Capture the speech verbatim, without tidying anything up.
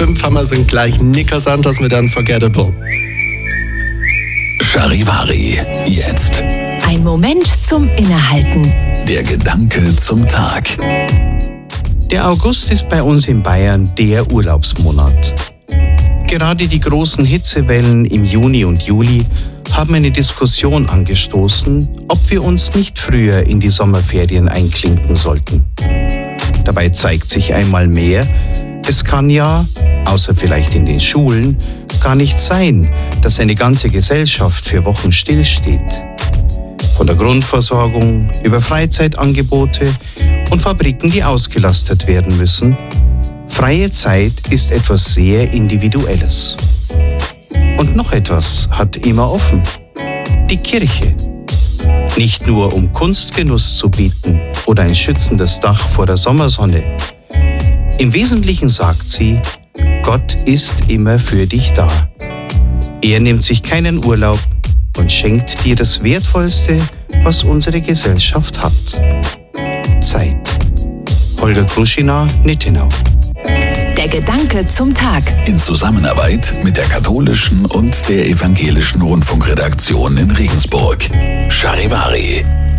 fünf haben wir sind gleich Nico Santos mit Unforgettable. Charivari, jetzt. Ein Moment zum Innehalten. Der Gedanke zum Tag. Der August ist bei uns in Bayern der Urlaubsmonat. Gerade die großen Hitzewellen im Juni und Juli haben eine Diskussion angestoßen, ob wir uns nicht früher in die Sommerferien einklinken sollten. Dabei zeigt sich einmal mehr, es kann ja, außer vielleicht in den Schulen, gar nicht sein, dass eine ganze Gesellschaft für Wochen stillsteht. Von der Grundversorgung über Freizeitangebote und Fabriken, die ausgelastet werden müssen. Freie Zeit ist etwas sehr Individuelles. Und noch etwas hat immer offen: die Kirche. Nicht nur um Kunstgenuss zu bieten oder ein schützendes Dach vor der Sommersonne. Im Wesentlichen sagt sie, Gott ist immer für dich da. Er nimmt sich keinen Urlaub und schenkt dir das Wertvollste, was unsere Gesellschaft hat: Zeit. Holger Kruschina, Nittenau. Der Gedanke zum Tag. In Zusammenarbeit mit der katholischen und der evangelischen Rundfunkredaktion in Regensburg. Charivari.